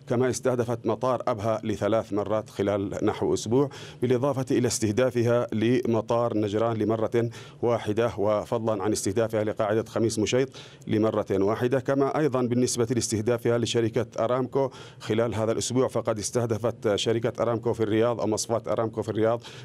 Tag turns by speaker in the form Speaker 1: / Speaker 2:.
Speaker 1: كما استهدفت مطار أبها ل3 مرات خلال نحو أسبوع، بالإضافة إلى استهدافها لمطار نجران لمرة واحدة، وفضلا عن استهدافها لقاعدة خميس مشيط لمرة واحدة. كما أيضا بالنسبة لاستهدافها لشركة أرامكو خلال هذا الأسبوع، فقد استهدفت شركة أرامكو في الرياض أو مصفاة أرامكو في الرياض